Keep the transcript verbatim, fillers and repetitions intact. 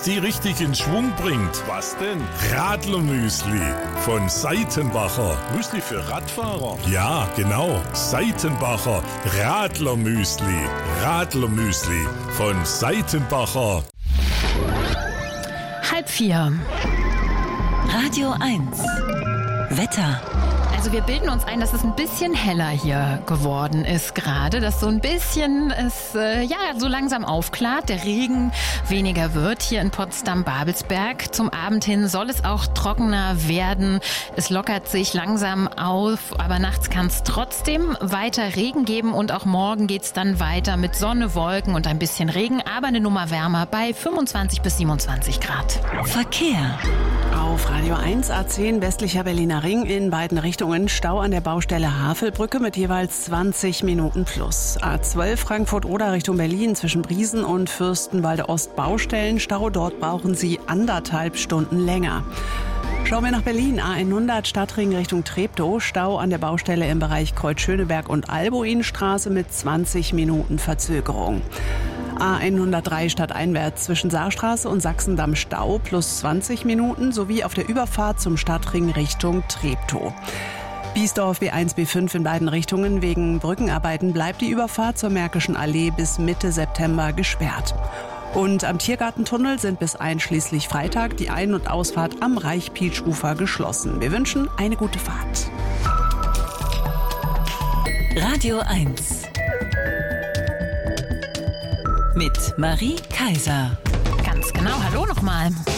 die richtig in Schwung bringt. Was denn? Radlermüsli von Seitenbacher. Müsli für Radfahrer? Ja, genau. Seitenbacher Radlermüsli. Radlermüsli von Seitenbacher. Halb vier. Radio eins. Wetter. Also wir bilden uns ein, dass es ein bisschen heller hier geworden ist gerade, dass so ein bisschen es äh, ja so langsam aufklart, der Regen weniger wird hier in Potsdam-Babelsberg. Zum Abend hin soll es auch trockener werden. Es lockert sich langsam auf, aber nachts kann es trotzdem weiter Regen geben und auch morgen geht's dann weiter mit Sonne, Wolken und ein bisschen Regen, aber eine Nummer wärmer bei fünfundzwanzig bis siebenundzwanzig Grad. Verkehr. Auf Radio eins A zehn westlicher Berliner Ring in beiden Richtungen Stau an der Baustelle Havelbrücke mit jeweils zwanzig Minuten plus. A zwölf Frankfurt-Oder Richtung Berlin zwischen Briesen und Fürstenwalde Ost Baustellenstau. Dort brauchen Sie anderthalb Stunden länger. Schauen wir nach Berlin. A hundert Stadtring Richtung Treptow. Stau an der Baustelle im Bereich Kreuz-Schöneberg und Albuinstraße mit zwanzig Minuten Verzögerung. A hundertdrei stadteinwärts zwischen Saarstraße und Sachsendamm Stau plus zwanzig Minuten sowie auf der Überfahrt zum Stadtring Richtung Treptow. Biesdorf B eins B fünf in beiden Richtungen. Wegen Brückenarbeiten bleibt die Überfahrt zur Märkischen Allee bis Mitte September gesperrt. Und am Tiergartentunnel sind bis einschließlich Freitag die Ein- und Ausfahrt am Reich-Pietsch-Ufer geschlossen. Wir wünschen eine gute Fahrt. Radio eins. Mit Marie Kaiser. Ganz genau, hallo nochmal.